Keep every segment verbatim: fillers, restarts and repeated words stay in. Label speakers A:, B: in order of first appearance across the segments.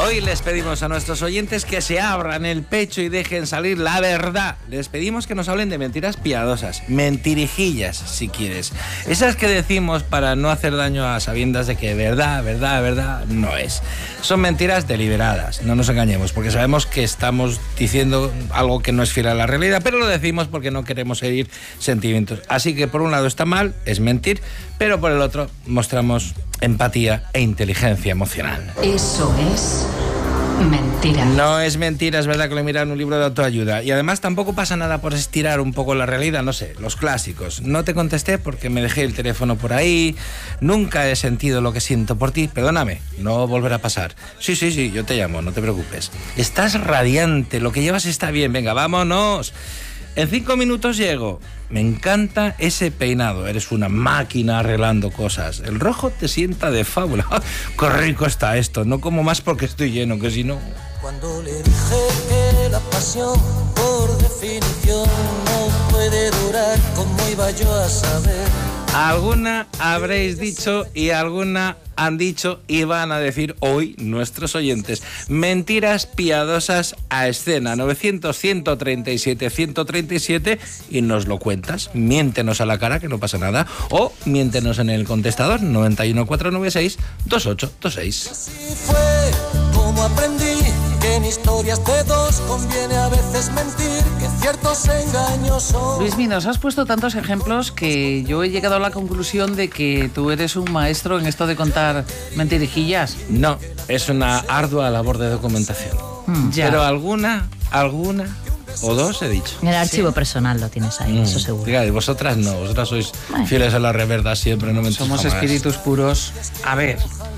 A: Hoy les pedimos a nuestros oyentes que se abran el pecho y dejen salir la verdad. Les pedimos que nos hablen de mentiras piadosas, mentirijillas, si quieres. Esas que decimos para no hacer daño a sabiendas de que verdad, verdad, verdad no es. Son mentiras deliberadas, no nos engañemos, porque sabemos que estamos diciendo algo que no es fiel a la realidad, pero lo decimos porque no queremos herir sentimientos. Así que por un lado está mal, es mentir, pero por el otro mostramos empatía e inteligencia emocional.
B: Eso es mentira.
A: No es mentira, es verdad que lo miran en un libro de autoayuda. Y además tampoco pasa nada por estirar un poco la realidad, no sé, los clásicos. No te contesté porque me dejé el teléfono por ahí, nunca he sentido lo que siento por ti, perdóname, no volverá a pasar. Sí, sí, sí, yo te llamo, no te preocupes. Estás radiante, lo que llevas está bien, venga, vámonos. En cinco minutos llego. Me encanta ese peinado. Eres una máquina arreglando cosas. El rojo te sienta de fábula. ¡Qué rico está esto! No como más porque estoy lleno, que si no...
C: Cuando le dije que la pasión, por definición, no puede durar, ¿cómo iba yo a saber?
A: Alguna habréis dicho y alguna han dicho y van a decir hoy nuestros oyentes. Mentiras piadosas a escena. novecientos, ciento treinta y siete, ciento treinta y siete y nos lo cuentas. Miéntenos a la cara, que no pasa nada. O miéntenos en el contestador noventa y uno, cuatrocientos noventa y seis, veintiocho veintiséis.
C: Así fue como aprendí que en historias de dos conviene a veces mentir, que ciertos engaños son...
D: Luismi, nos has puesto tantos ejemplos que yo he llegado a la conclusión de que tú eres un maestro en esto de contar mentirijillas.
A: No, es una ardua labor de documentación.
D: Mm, ya.
A: Pero alguna, alguna o dos he dicho.
E: En el archivo
D: Sí.
E: personal lo tienes ahí,
A: Mm,
E: eso seguro.
A: Fíjate, vosotras no, vosotras sois
E: Bueno.
A: fieles a la reverdad siempre, no mentís
D: Somos
A: jamás.
D: espíritus puros. A ver,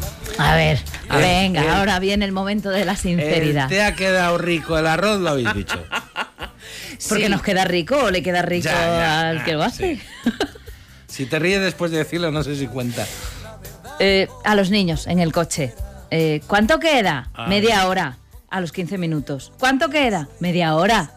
E: A ver,
A: Eh,
E: venga,
A: eh,
E: ahora viene el momento de la sinceridad.
A: El te ha quedado rico el arroz, lo habéis dicho.
E: Porque
D: sí.
E: nos queda rico o le queda rico
A: Ya, ya,
E: al que lo hace.
A: sí. Si te ríes después de decirlo, no sé si cuenta.
E: Eh, a los niños en el coche. Eh, ¿Cuánto queda?
A: Ah.
E: Media hora. A los quince minutos. ¿Cuánto queda? Media hora.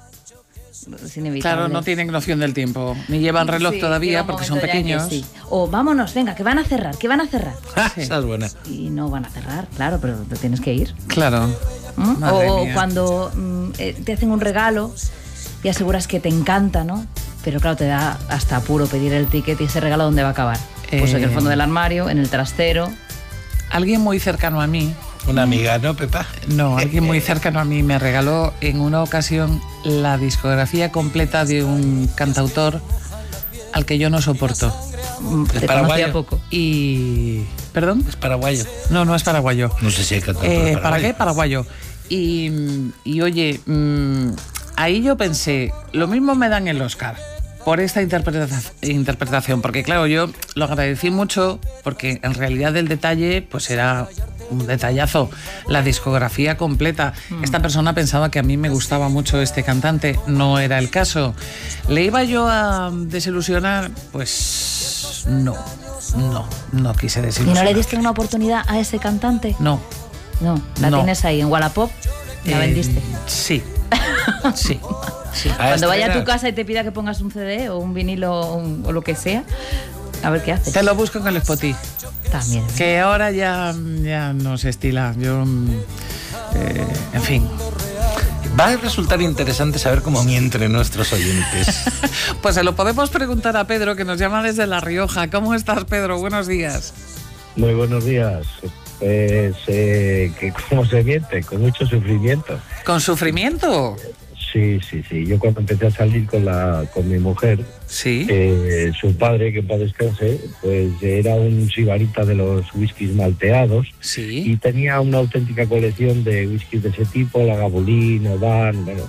E: Es inevitable.
D: claro, no tienen noción del tiempo. Ni llevan reloj
E: Sí,
D: todavía
E: llega un
D: porque son
E: momento ya en que
D: pequeños.
E: sí. O vámonos, venga, que van a cerrar, que van a cerrar.
A: Ah,
D: Sí.
A: esa es buena.
E: Y no van a cerrar, claro, pero te tienes que ir.
D: Claro.
E: ¿Mm?
D: Madre
E: O
D: mía.
E: cuando mm, eh, te hacen un regalo y aseguras que te encanta, ¿no? Pero claro, te da hasta apuro pedir el ticket y ese regalo ¿dónde va a acabar? Pues en el
D: Eh.
E: fondo del armario, en el trastero.
D: Alguien muy cercano a mí,
A: Una amiga, ¿no, Pepa?
D: no, alguien muy cercano a mí me regaló en una ocasión la discografía completa de un cantautor al que yo no soporto.
E: Mm,
A: ¿Es
E: Te
A: paraguayo?
E: conocía poco.
D: Y... ¿Perdón?
A: Es paraguayo.
D: No, no es paraguayo.
A: No sé si hay cantante
D: Eh,
A: paraguayo.
D: ¿Para qué? Paraguayo. Y, y oye, mmm, ahí yo pensé, lo mismo me dan el Oscar por esta interpreta- interpretación, porque claro, yo lo agradecí mucho porque en realidad el detalle pues era un detallazo, la discografía completa.
E: Mm.
D: Esta persona pensaba que a mí me gustaba mucho este cantante, no era el caso. ¿Le iba yo a desilusionar? Pues no, no, no quise
E: ¿Y
D: desilusionar.
E: no le diste una oportunidad a ese cantante?
D: No.
E: No, la
D: No.
E: tienes ahí en Wallapop, la
D: Eh,
E: vendiste.
D: Sí, sí, sí.
A: A
E: Cuando
A: esta
E: vaya a
A: era-
E: tu casa y te pida que pongas un C D o un vinilo o, un- o lo que sea, a ver qué haces.
D: Te lo busco en el Spotify,
E: También.
D: que ahora ya, ya no se estila. Yo, mm, eh, en fin.
A: Va a resultar interesante saber cómo mienten nuestros oyentes.
D: Pues se lo podemos preguntar a Pedro, que nos llama desde La Rioja. ¿Cómo estás, Pedro? Buenos días.
F: Muy buenos días. Pues, eh, que ¿cómo se miente? Con mucho sufrimiento.
D: ¿Con sufrimiento?
F: Sí, sí, sí. Yo cuando empecé a salir con la con mi mujer,
D: Sí.
F: eh, su padre, que en paz descanse, pues era un sibarita de los whiskies malteados y
D: Sí.
F: tenía una auténtica colección de whiskies de ese tipo, la Gabulín, Oban, bueno,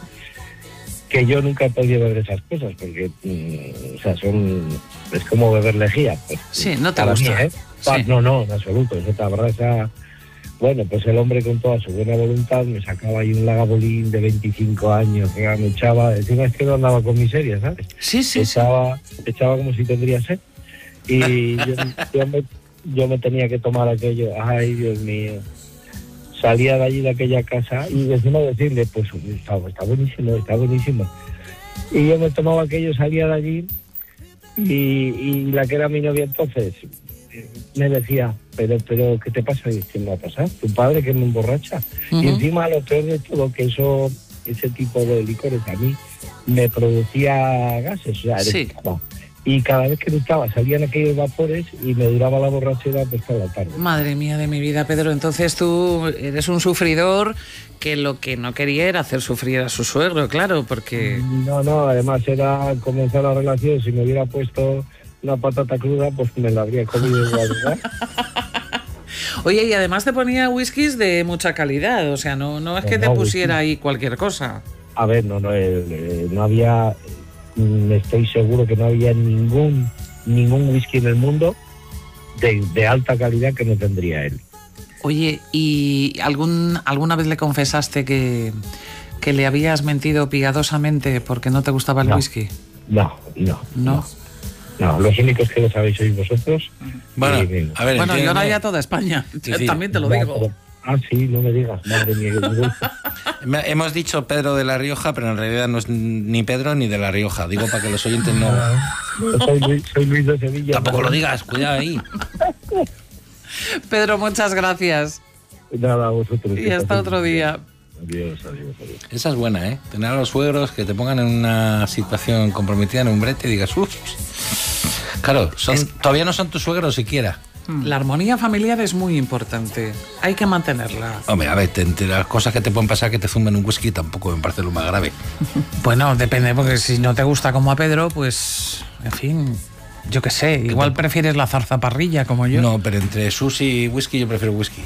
F: que yo nunca he podido beber esas cosas porque, mm, o sea, son, es como beber lejía. Pues,
D: Sí, no te
F: para
D: gusta.
F: mí, ¿eh? Pa-
D: Sí.
F: No, no, en absoluto. Eso te abraza. Bueno, pues el hombre con toda su buena voluntad me sacaba ahí un Lagavulín de veinticinco años, que me echaba, encima es que no andaba con miseria, ¿sabes?
D: Sí, sí, sí.
F: echaba, echaba como si tendría sed. Y yo, yo, me, yo me tenía que tomar aquello, ay Dios mío. Salía de allí de aquella casa y encima decirle, pues está, está buenísimo, está buenísimo. Y yo me tomaba aquello, salía de allí y, y la que era mi novia entonces me decía, pero, pero, ¿qué te pasa? Y ¿qué me va a pasar? Tu padre que me emborracha.
D: Uh-huh.
F: Y encima lo peor de todo, que eso, ese tipo de licores a mí me producía gases, o sea,
D: Sí.
F: y cada vez que estaba salían aquellos vapores y me duraba la borrachera pues toda la tarde.
D: Madre mía de mi vida, Pedro. Entonces tú eres un sufridor que lo que no quería era hacer sufrir a su suegro, claro, porque...
F: No, no, además era comenzar la relación, si me hubiera puesto una patata cruda, pues me la habría comido igual, ¿verdad?
D: Oye, y además te ponía whiskies de mucha calidad, o sea, no, no es que
F: No,
D: te
F: no,
D: pusiera
F: whisky.
D: ahí cualquier cosa.
F: A ver, no, no, eh, eh, no había, mm, estoy seguro que no había ningún ningún whisky en el mundo de, de alta calidad que no tendría él.
D: Oye, ¿y algún, alguna vez le confesaste que, que le habías mentido piadosamente porque no te gustaba el
F: No.
D: whisky?
F: No, no,
D: ¿No?
F: no, los únicos que lo sabéis sois vosotros.
A: Bueno,
F: Y, bien.
A: a ver,
D: Bueno, y
A: entiendo-
D: ahora ya toda España,
A: Sí, sí.
D: también te lo
F: Ya,
D: digo.
F: pero- ah, sí, no me digas, madre mía, qué vergüenza.
A: Me- Hemos dicho Pedro de La Rioja, pero en realidad no es ni Pedro ni de La Rioja. Digo para que los oyentes no...
F: soy, Luis, soy Luis de Sevilla.
A: Tampoco
F: pero-
A: lo digas, cuidado ahí.
D: Pedro, muchas gracias.
F: Nada, a vosotros.
D: Y hasta otro día.
F: Adiós, adiós, adiós.
A: Esa es buena, ¿eh? Tener a los suegros que te pongan en una situación comprometida en un brete y digas, uff. Claro, son, todavía no son tus suegros siquiera.
D: La armonía familiar es muy importante. Hay que mantenerla.
A: Hombre, a ver, te, te- las cosas que te pueden pasar que te zumben un whisky tampoco me parece lo más grave.
D: Bueno, depende, porque si no te gusta como a Pedro, pues, en fin, yo qué sé, igual prefieres la zarzaparrilla como yo.
A: No, pero entre sushi y whisky yo prefiero whisky.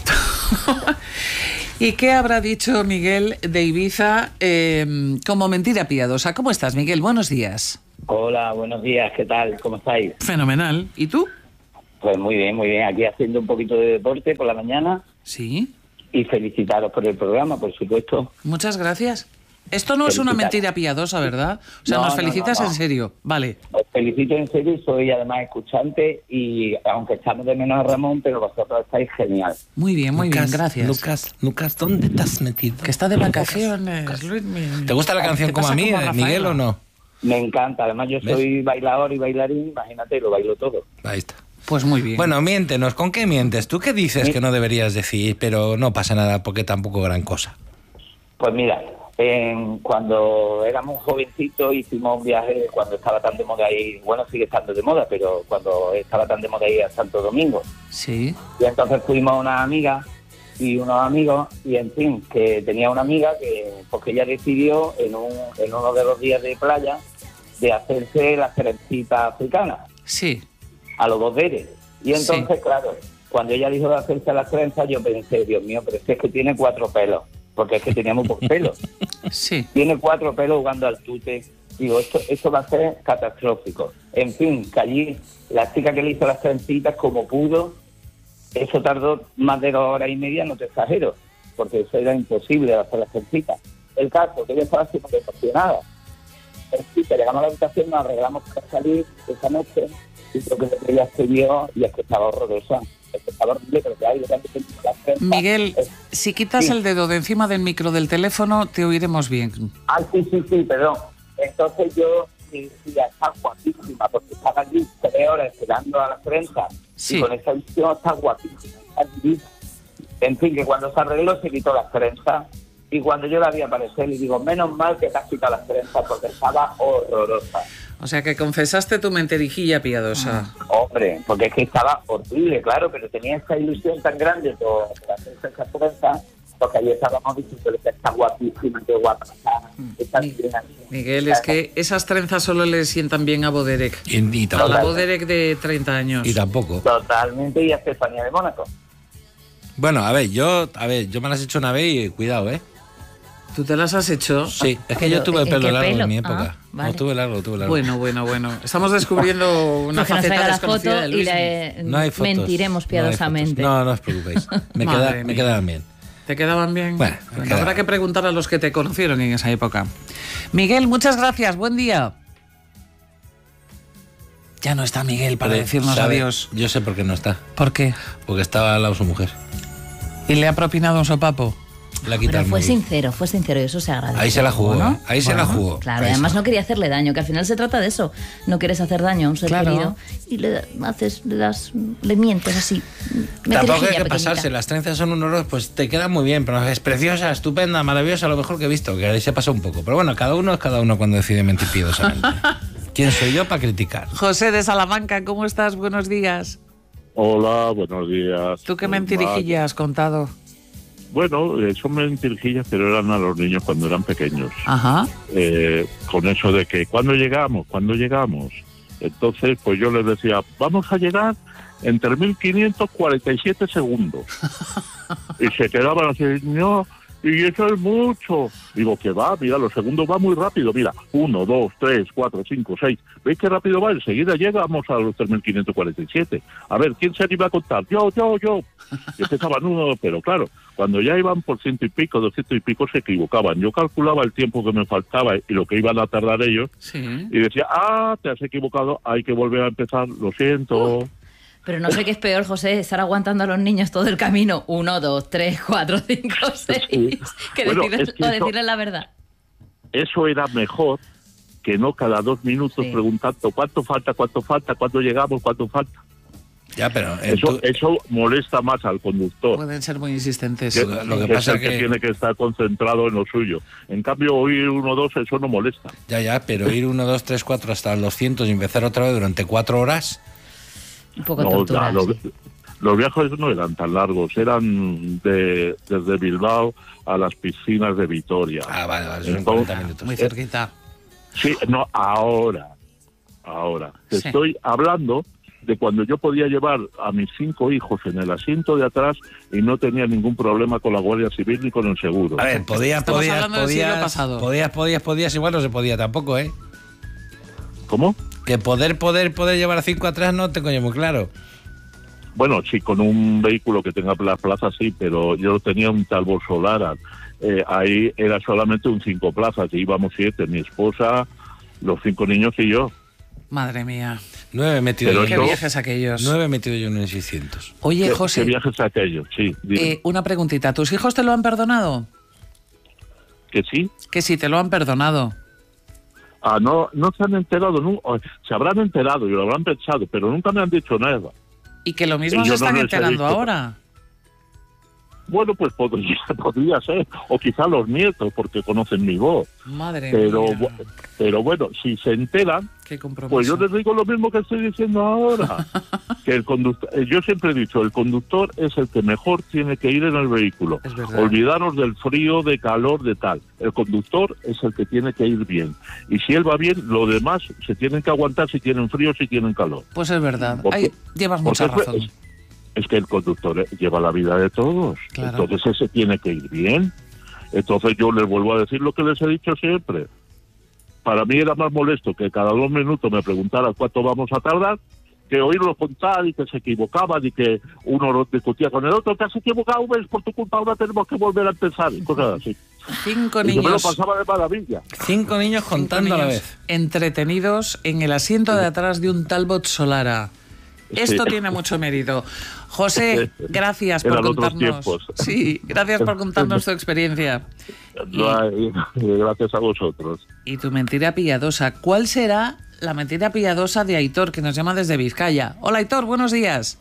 D: ¿Y qué habrá dicho Miguel de Ibiza eh, como mentira piadosa? ¿Cómo estás, Miguel? Buenos días.
G: Hola, buenos días, ¿qué tal? ¿Cómo estáis?
D: Fenomenal. ¿Y tú?
G: Pues muy bien, muy bien. Aquí haciendo un poquito de deporte por la mañana
D: Sí.
G: y felicitaros por el programa, por supuesto.
D: Muchas gracias. Esto no es una
G: Felicitar.
D: mentira piadosa, ¿verdad? O sea,
G: No,
D: nos
G: no,
D: felicitas
G: no, no.
D: en serio. Vale.
G: Os felicito en serio, soy además escuchante y aunque echamos de menos a Ramón, pero vosotros estáis genial.
D: Muy bien, muy
A: Lucas,
D: bien, gracias.
A: Lucas, Lucas, ¿dónde estás metido?
D: Que está de vacaciones, Luis.
A: ¿Te gusta la canción
D: ¿Te
A: como a
D: pasa
A: mí,
D: como a
A: eh,
D: Rafaela?
A: Miguel, o no?
G: Me encanta, además yo
A: ¿Ves?
G: soy bailador y bailarín, imagínate, lo bailo todo.
A: Ahí está.
D: Pues muy bien.
A: Bueno, miéntenos, ¿con qué mientes? ¿Tú qué dices
G: Sí.
A: que no deberías decir? Pero no pasa nada porque tampoco gran cosa.
G: Pues mira, en- cuando éramos jovencitos hicimos un viaje cuando estaba tan de moda ir, bueno, sigue estando de moda, pero cuando estaba tan de moda ir a Santo Domingo.
D: Sí.
G: Y entonces fuimos unas amigas y unos amigos, y en fin, que tenía una amiga que, porque ella decidió en, un, en uno de los días de playa de hacerse las trencitas africanas,
D: Sí.
G: a los dos dedos. Y entonces,
D: Sí.
G: claro, cuando ella dijo de hacerse las trenzas, yo pensé, Dios mío, pero es que, es que tiene cuatro pelos, porque es que teníamos pocos pelos.
D: Sí.
G: Tiene cuatro pelos jugando al tute. Digo, esto, esto va a ser catastrófico. En fin, que allí la chica que le hizo las trencitas como pudo, eso tardó más de dos horas y media, no te exagero, porque eso era imposible hacer las trencitas. El caso, que ella estaba súper emocionada. En fin, que llegamos a la habitación, nos arreglamos para salir esa noche, y creo que lo que ella escribió, y es que estaba horrorosa. Es que estaba horrible, pero que hay de tanto tiempo las trenzas.
D: Miguel,
G: Es-
D: si quitas
G: Sí.
D: el dedo de encima del micro del teléfono, te oiremos bien.
G: Ah, sí, sí, sí, perdón. Entonces yo decía, está guapísima, porque estaba allí tres horas esperando a las trenzas.
D: Sí.
G: Y con esa visión está guapísima, está divina. En fin, que cuando se arregló se quitó las trenzas. Y cuando yo la vi aparecer, le digo, menos mal que te has quitado las trenzas, porque estaba horrorosa.
D: O sea, que confesaste tu menterijilla piadosa.
G: Hombre, porque es que estaba horrible, claro, pero tenía esa ilusión tan grande por hacerse esa trenza, porque ahí estábamos diciendo que está guapísima, qué guapa está, está bien.
D: Miguel, es que esas trenzas solo le sientan bien a Boderek.
A: Y, y
D: A
A: tampoco.
D: la Boderek de treinta años.
A: Y tampoco.
G: Totalmente, y a Estefanía de Mónaco.
A: Bueno, a ver, yo, a ver, yo me las he hecho una vez y cuidado, ¿eh?
D: ¿Tú te las has hecho?
A: Sí, es que yo
E: Pero,
A: tuve el
E: ¿en
A: pelo
E: qué
A: largo
E: pelo?
A: en mi época.
E: Ah, vale.
A: No, tuve largo, tuve largo.
D: Bueno, bueno, bueno. Estamos descubriendo una
E: Pues que nos
D: faceta
E: traiga la
D: desconocida
E: foto
D: de
E: y
D: Luis.
E: le
A: No hay fotos.
E: mentiremos
A: No hay
E: piadosamente.
A: fotos. No, no os preocupéis. Me,
D: Madre
A: queda,
D: mía.
A: me quedaban bien.
D: ¿Te quedaban bien?
A: Bueno, me
D: Bueno,
A: quedaban.
D: habrá que preguntar a los que te conocieron en esa época. Miguel, muchas gracias. Buen día. Ya no está Miguel para
A: Pero,
D: decirnos
A: ¿sabe?
D: adiós.
A: Yo sé por qué no está.
D: ¿Por qué?
A: Porque estaba al lado su mujer.
D: ¿Y le ha propinado un sopapo?
A: la quita
E: Pero
A: el
E: fue
A: móvil.
E: sincero, fue sincero y eso se agradece.
A: Ahí se la jugó,
E: ¿no?
A: ¿eh? Ahí se la jugó.
E: Claro,
A: Ahí
E: además
A: se-
E: no quería hacerle daño, que al final se trata de eso. No quieres hacer daño a un ser
D: Claro.
E: querido y le haces, le das, le mientes así.
A: Tampoco hay
E: mentirijilla
A: que
E: pequeñita.
A: pasarse, las trenzas son un horror, pues te quedan muy bien, pero es preciosa, estupenda, maravillosa, lo mejor que he visto, que ahí se pasa un poco. Pero bueno, cada uno es cada uno cuando decide mentir piadosamente. ¿Quién soy yo para criticar?
D: José de Salamanca, ¿cómo estás? Buenos días.
H: Hola, buenos días.
D: ¿Tú qué
H: Pues,
D: mentirijilla has contado?
H: Bueno, eh, son mentirijillas, pero eran a los niños cuando eran pequeños.
D: Ajá.
H: Eh, con eso de que, ¿cuándo llegamos? ¿Cuándo llegamos? Entonces, pues yo les decía, vamos a llegar en tres mil quinientos cuarenta y siete segundos. Y se quedaban así, no, y eso es mucho. Digo, que va, mira, los segundos van muy rápido. Mira, uno, dos, tres, cuatro, cinco, seis. ¿Veis qué rápido va? Enseguida llegamos a los tres mil quinientos cuarenta y siete. A ver, ¿quién se anima a contar? Yo, yo, yo. Y empezaban uno, pero claro, cuando ya iban por ciento y pico, doscientos y pico, se equivocaban. Yo calculaba el tiempo que me faltaba y lo que iban a tardar ellos.
D: Sí.
H: Y decía, ah, te has equivocado, hay que volver a empezar, lo siento.
E: Pero no sé qué es peor, José, estar aguantando a los niños todo el camino. Uno, dos, tres, cuatro, cinco, seis. Que
H: Bueno,
E: decirles,
H: es que
E: o
H: eso-
E: decirles la verdad.
H: Eso era mejor que no cada dos minutos
E: Sí.
H: preguntando cuánto falta, cuánto falta, cuándo llegamos, cuánto falta.
A: Ya, pero en
H: Eso,
A: tu-
H: eso molesta más al conductor.
D: Pueden ser muy insistentes.
H: que,
A: Lo que
H: que
A: pasa
H: es el que,
A: que-
H: tiene que estar concentrado en lo suyo. En cambio, oír uno, dos, eso no molesta.
A: ya, ya, pero ir uno, dos, tres, cuatro hasta los cientos y empezar otra vez durante cuatro horas.
E: Un poco
H: No,
E: tortura.
H: ya, los,
E: sí.
H: los viajes no eran tan largos, eran de desde Bilbao a las piscinas de Vitoria.
A: Ah, vale, vale, son
H: Entonces,
A: cuarenta minutos.
D: Muy cerquita.
H: Sí, no, ahora, ahora. Te
D: Sí.
H: estoy hablando de cuando yo podía llevar a mis cinco hijos en el asiento de atrás y no tenía ningún problema con la Guardia Civil ni con el seguro.
A: A ver, podías,
D: Estamos
A: podías,
D: hablando del siglo
A: podías,
D: pasado.
A: podías, podías, podías, igual no se podía tampoco, ¿eh?
H: ¿Cómo?
A: Que poder, poder, poder llevar a cinco atrás no tengo yo muy claro.
H: Bueno, sí, con un vehículo que tenga la plaza sí, pero yo tenía un Talbot Solara. Eh, ahí era solamente un cinco plazas, y íbamos siete, mi esposa, los cinco niños y yo.
D: Madre mía.
A: Nueve he metido
H: Pero
A: yo.
D: Qué
H: yo-
D: viajes aquellos.
A: Nueve he metido yo en el seiscientos.
D: Oye,
H: ¿Qué, qué
D: José,
H: viajes aquellos? Sí, dime.
D: eh, una preguntita. ¿Tus hijos te lo han perdonado?
H: ¿Que sí?
D: Que sí, te lo han perdonado.
H: Ah, no, no se han enterado, no, o- se habrán enterado y lo habrán pensado, pero nunca me han dicho nada.
D: Y que lo mismo
H: Y yo
D: se
H: no
D: están
H: les he
D: enterando
H: visto.
D: ahora.
H: Bueno, pues podría, podría ser, o quizá los nietos, porque conocen mi voz.
D: Madre
H: Pero,
D: mía.
H: bu- pero bueno, si se enteran,
D: Qué compromiso.
H: pues yo les digo lo mismo que estoy diciendo ahora. Que el conductor, eh, yo siempre he dicho, el conductor es el que mejor tiene que ir en el vehículo.
D: Es verdad.
H: Olvidaros del frío, de calor, de tal. El conductor es el que tiene que ir bien. Y si él va bien, lo demás se tienen que aguantar si tienen frío, si tienen calor.
D: Pues es verdad.
H: Porque-
D: Ay, llevas mucha
H: Porque es-
D: razón.
H: Es, es que el conductor eh, lleva la vida de todos.
D: Claro.
H: Entonces ese tiene que ir bien. Entonces yo les vuelvo a decir lo que les he dicho siempre. Para mí era más molesto que cada dos minutos me preguntara cuánto vamos a tardar, que oírlo contar y que se equivocaban y que uno discutía con el otro, te has equivocado, ves, por tu culpa ahora tenemos que volver a empezar y cosas así.
D: Cinco
H: Y yo me lo
D: niños,
H: pasaba de maravilla.
A: Cinco niños
D: cinco
A: contando a la
D: niños
A: vez.
D: entretenidos en el asiento de atrás de un Talbot Solara. Esto
H: Sí.
D: tiene mucho mérito. José, gracias por
H: Eran otros
D: contarnos.
H: tiempos.
D: Sí, gracias por contarnos tu experiencia.
H: No hay- gracias a vosotros.
D: Y tu mentira piadosa. ¿Cuál será la mentira piadosa de Aitor, que nos llama desde Vizcaya? Hola, Aitor, buenos días.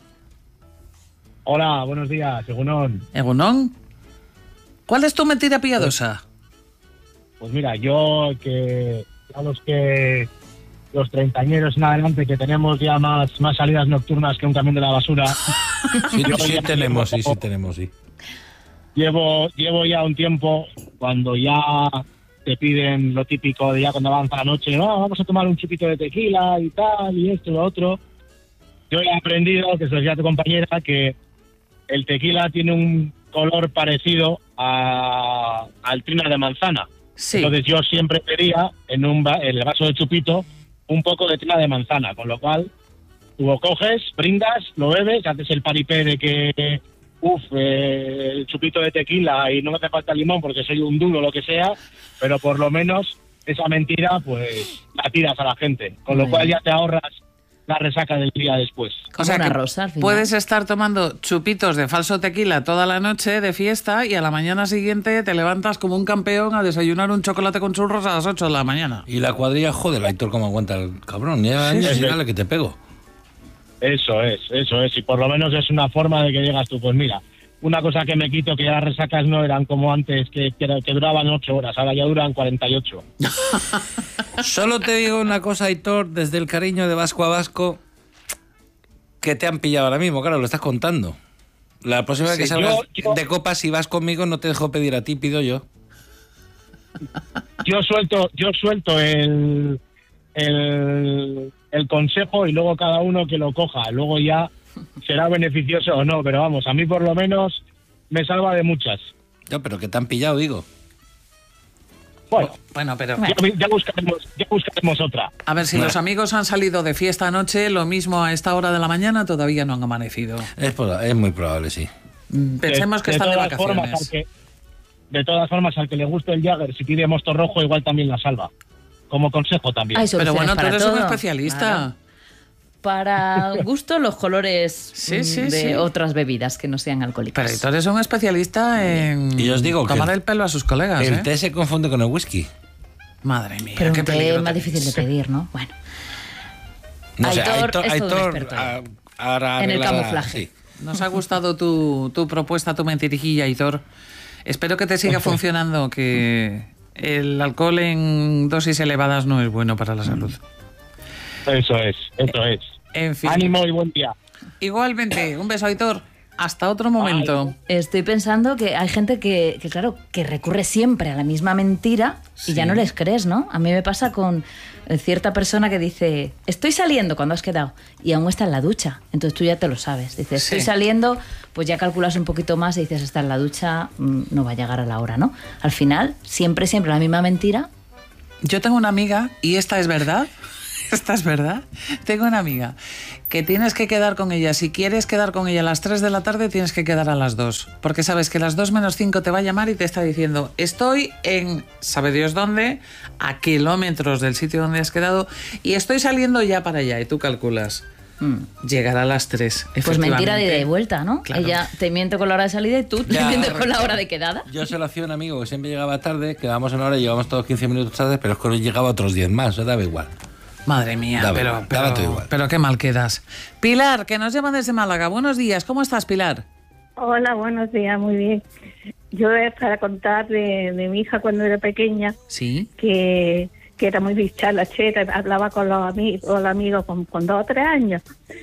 I: Hola, buenos días, Egunon.
D: Egunon, ¿cuál es tu mentira piadosa?
I: Pues mira, yo que a los que los treintañeros en adelante que tenemos ya más, más salidas nocturnas que un camión de la basura.
A: Sí,
I: Yo
A: sí
I: ya
A: tenemos, sí,
I: llevo-
A: sí tenemos, sí.
I: Llevo, llevo ya un tiempo cuando ya te piden lo típico de ya cuando avanza la noche, "No, vamos a tomar un chupito de tequila y tal, y esto y lo otro". Yo he aprendido, que se lo decía a tu compañera, que el tequila tiene un color parecido a, al trina de manzana.
D: Sí.
I: Entonces yo siempre pedía en, un va- en el vaso de chupito un poco de trina de manzana, con lo cual tú lo coges, brindas, lo bebes, haces el paripé de que, uff, eh, el chupito de tequila y no me hace falta limón porque soy un duro, lo que sea, pero por lo menos esa mentira pues la tiras a la gente, con lo
D: Muy
I: cual
D: bien.
I: ya te ahorras la resaca del día después.
D: O sea
E: una
D: que
E: rosa, al final.
D: puedes estar tomando chupitos de falso tequila toda la noche de fiesta y a la mañana siguiente te levantas como un campeón a desayunar un chocolate con churros a las ocho de la mañana.
A: Y la cuadrilla, joder, Aitor, cómo aguanta el cabrón. Ya
I: Sí,
A: años
I: sí.
A: y dale que te pego.
I: Eso es, eso es. Y por lo menos es una forma de que llegas tú, pues mira, una cosa que me quito, que ya las resacas no eran como antes, que, que, era- que duraban ocho horas, ahora ya duran cuarenta y ocho.
A: Solo te digo una cosa, Aitor, desde el cariño de vasco a vasco, que te han pillado ahora mismo, claro, lo estás contando. La próxima vez que
I: Sí,
A: salgas
I: yo- yo-
A: de copas, si vas conmigo, no te dejo pedir a ti, pido yo.
I: Yo suelto, yo suelto el, el, el consejo y luego cada uno que lo coja. Luego ya será beneficioso o no, pero vamos, a mí por lo menos me salva de muchas.
A: No, pero que te han pillado, digo.
I: Bueno,
D: Bueno, pero
I: ya, ya buscaremos, ya buscaremos otra.
D: a ver, si
A: Nah.
D: los amigos han salido de fiesta anoche, lo mismo a esta hora de la mañana todavía no han amanecido.
A: Es, proba- es muy probable, sí.
D: Pensemos que están de
I: todas
D: vacaciones.
I: formas, al que, de todas formas, al que le guste el Jagger, si pide mosto rojo, igual también la salva. Como consejo también.
E: Hay
D: Pero
E: soluciones
D: bueno, tú
E: para
D: eres un
E: todo.
D: especialista.
E: Claro. Para gusto, los colores
D: Sí,
E: mm,
D: sí,
E: de
D: sí.
E: otras bebidas que no sean alcohólicas.
D: Pero tú eres un especialista en
A: Y os digo que
D: tomar
A: el-
D: el pelo a sus colegas,
A: El
D: ¿eh?
A: té se confunde con el whisky.
D: Madre mía,
E: Pero
D: qué
E: un té
D: peligro
E: es más
D: tenéis.
E: difícil de pedir, ¿no? Bueno,
A: No sé,
E: Aitor
A: Aitor,
E: es todo un
A: Aitor,
E: experto.
A: ah, ahora
E: En el
A: arreglará-
E: camuflaje.
A: sí.
D: Nos ha gustado tu, tu propuesta, tu mentirijilla, Aitor. Espero que te siga funcionando, que el alcohol en dosis elevadas no es bueno para la salud.
I: Eso es, eso es.
D: En fin.
I: Ánimo y buen día.
D: Igualmente, un beso, Aitor. Hasta otro momento.
E: estoy pensando que hay gente que, que, claro, que recurre siempre a la misma mentira y ya no les crees, ¿no? A mí me pasa con eh, cierta persona que dice, estoy saliendo cuando has quedado y aún está en la ducha. Entonces tú ya te lo sabes. Dices, estoy
D: Sí.
E: saliendo, pues ya calculas un poquito más y dices, está en la ducha, mm, no va a llegar a la hora, ¿no? Al final, siempre, siempre la misma mentira.
D: Yo tengo una amiga, y esta es verdad, esta es verdad, tengo una amiga que tienes que quedar con ella, si quieres quedar con ella a las tres de la tarde tienes que quedar a las dos, porque sabes que a las dos menos cinco te va a llamar y te está diciendo, estoy en, sabe Dios dónde, a kilómetros del sitio donde has quedado y estoy saliendo ya para allá y tú calculas, mm, llegar a las tres.
E: Pues mentira de,
D: efectivamente.
E: de vuelta, ¿no?
D: Claro.
E: Ella te miente con la hora de salida y tú te
A: Ya,
E: mientes con la hora de quedada.
A: Yo se lo hacía a un amigo que siempre llegaba tarde, quedábamos en hora y llegábamos todos quince minutos tarde, pero es que llegaba otros diez más, eso daba igual.
D: Madre mía,
A: Daba
D: pero,
A: igual, daba todo
D: pero,
A: igual.
D: pero qué mal quedas. Pilar, que nos llaman desde Málaga. Buenos días, ¿cómo estás, Pilar?
J: Hola, buenos días, muy bien. Yo es para contar de, de mi hija cuando era pequeña,
D: Sí.
J: que, que era muy dicharachera, hablaba con los amigos, los amigos con, con dos o tres años.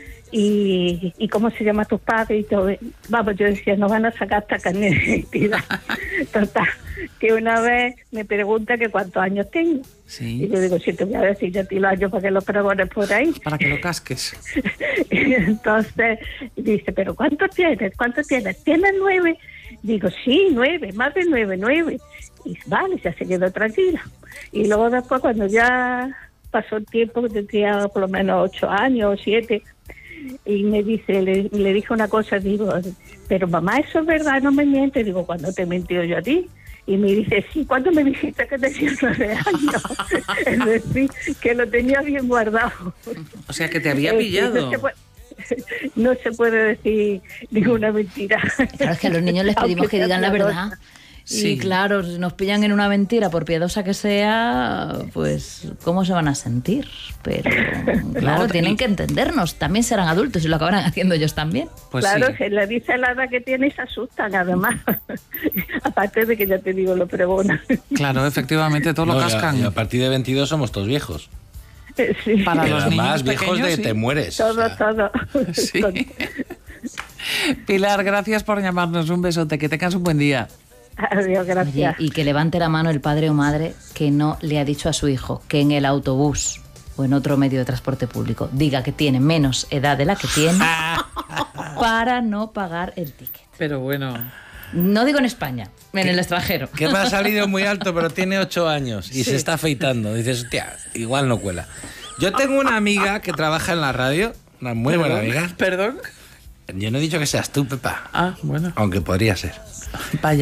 J: Y, y cómo se llama tus padres y todo. Vamos, yo decía, no van a sacar esta carne de identidad. Total, que una vez me pregunta que cuántos años tengo.
D: Sí.
J: Y yo digo, si te voy a decir yo a ti los años para que los pregones por ahí.
D: Para que lo casques.
J: Y entonces dice, ¿pero cuántos tienes? ¿Cuántos tienes? ¿Tienes nueve? Digo, sí, nueve, más de nueve, nueve. Y vale, ya se quedó tranquila. Y luego después, cuando ya pasó el tiempo, que tenía por lo menos ocho años o siete, y me dice, le, le dije una cosa, digo, pero mamá, ¿eso es verdad? No me mientes. Digo, ¿cuándo te he mentido yo a ti? Y me dice, sí, ¿cuándo me dijiste que tenía nueve años? Es decir, que lo tenía bien guardado.
D: O sea, que te había
J: Eh,
D: pillado.
J: No se puede, no se puede decir ninguna mentira.
E: Claro, es que a los niños les pedimos
J: Aunque
E: que
J: sea
E: digan la
J: piadosa.
E: verdad.
D: Sí.
E: Y claro, si nos pillan en una mentira, por piadosa que sea, pues ¿cómo se van a sentir? Pero claro,
D: Luego-
E: tienen que entendernos. También serán adultos y lo acabarán haciendo ellos también.
D: Pues
J: Claro,
D: sí.
J: se le dice la edad que tiene y se asustan, además. Aparte de que ya te digo, lo pregonan.
D: Claro, efectivamente, todo lo
A: No, y a-
D: cascan.
A: y a partir de veintidós somos todos viejos.
J: Sí.
D: Para
A: Pero
D: los
A: además,
D: niños
A: viejos
D: pequeños,
A: de
D: sí.
A: te mueres.
J: Todo,
A: o sea.
J: todo.
D: Sí.
J: Con-
D: Pilar, gracias por llamarnos. Un besote. Que tengas un buen día.
J: Adiós,
E: Oye,
J: gracias.
E: y que levante la mano el padre o madre que no le ha dicho a su hijo que en el autobús o en otro medio de transporte público diga que tiene menos edad de la que tiene para no pagar el ticket.
D: Pero bueno.
E: No digo en España, en el extranjero.
A: Que me ha salido muy alto, pero tiene ocho años y se está afeitando. Dices, hostia, igual no cuela. Yo tengo una amiga que trabaja en la radio, una muy buena amiga.
D: ¿Perdón?
A: Yo no he dicho que seas tú, Pepa,
D: Ah, bueno.
A: aunque podría ser.
D: Vaya.
A: Que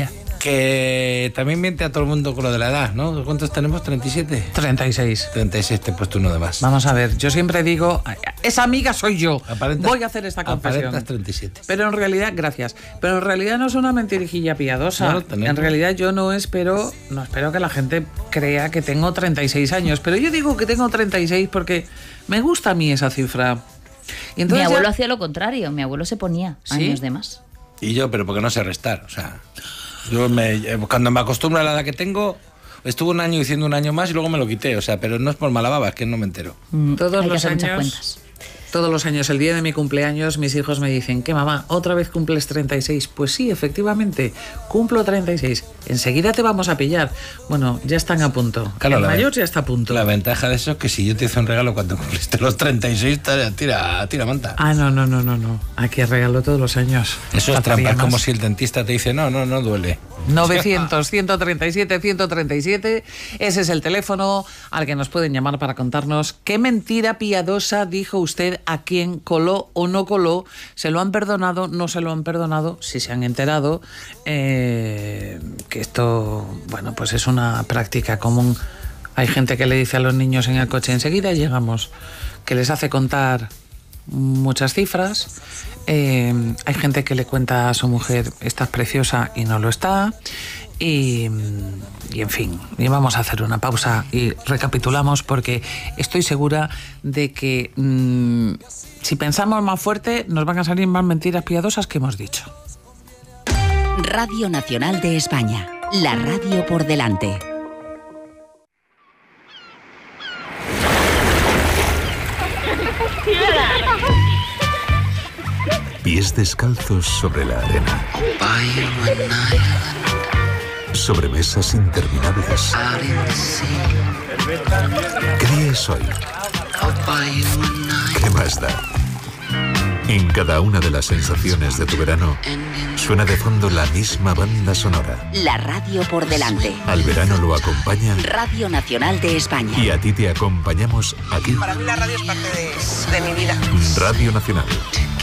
A: Que también miente a todo el mundo con lo de la edad, ¿no? ¿Cuántos tenemos? ¿treinta y siete?
D: treinta y seis.
A: treinta y seis, te he puesto uno de más.
D: Vamos a ver, yo siempre digo, esa amiga soy yo.
A: Aparentas-
D: Voy a hacer esta confesión.
A: Aparentas treinta y siete.
D: Pero en realidad, gracias. Pero en realidad no es una mentirijilla piadosa.
A: No, tenemos.
D: En realidad yo no espero, no espero que la gente crea que tengo treinta y seis años. Pero yo digo que tengo treinta y seis porque me gusta a mí esa cifra. Y entonces
E: mi abuelo
D: ya-
E: hacía lo contrario, mi abuelo se ponía
D: ¿Sí?
E: años de más.
A: Y yo, pero porque no sé restar, o sea... Yo me, eh, cuando me acostumbro a la edad que tengo, estuve un año diciendo un año más y luego me lo quité, o sea, pero no es por mala baba, es que no me entero.
D: Todos
E: Hay que
D: los
E: hacer muchas
D: años,
E: cuentas.
D: todos los años, el día de mi cumpleaños, mis hijos me dicen, ¿qué mamá? ¿Otra vez cumples treinta y seis? Pues sí, efectivamente, cumplo treinta y seis. Enseguida te vamos a pillar. Bueno, ya están a punto.
A: Claro,
D: el
A: la
D: mayor
A: ve-
D: ya está a punto.
A: La ventaja de eso es que si yo te hice un regalo cuando cumpliste los treinta y seis, tira, tira, tira manta.
D: Ah, no, no, no, no, no. Aquí regalo todos los años.
A: Eso es
D: Faltaría
A: trampa, es
D: más.
A: como si el dentista te dice, no, no, no duele.
D: novecientos, ciento treinta y siete, ciento treinta y siete. Ese es el teléfono al que nos pueden llamar para contarnos qué mentira piadosa dijo usted a quien coló o no coló. ¿Se lo han perdonado? ¿No se lo han perdonado? Si se han enterado eh, que esto, bueno, pues es una práctica común. Hay gente que le dice a los niños en el coche, enseguida llegamos, que les hace contar muchas cifras. Eh, hay gente que le cuenta a su mujer, estás preciosa, y no lo está. Y, y en fin, y vamos a hacer una pausa y recapitulamos porque estoy segura de que mmm, si pensamos más fuerte nos van a salir más mentiras piadosas que hemos dicho.
K: Radio Nacional de España, la radio por delante.
L: Pies descalzos sobre la arena. Sobre mesas interminables. ¿Qué día es hoy? ¿Qué más da? En cada una de las sensaciones de tu verano suena de fondo la misma banda sonora.
K: La radio por delante.
L: Al verano lo acompaña
K: Radio Nacional de España.
L: y a ti te acompañamos aquí.
M: Para mí la radio es parte de, de mi vida.
L: Radio Nacional.